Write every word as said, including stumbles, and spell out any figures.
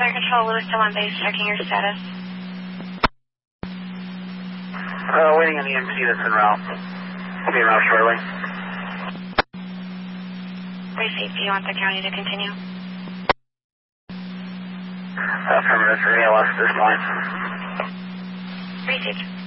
Fire Control, Lewis still on base, checking your status. Uh, waiting on the M C that's en route. We'll be en route shortly. Received. Do you want the county to continue? Affirmative for A L S at this point. Received.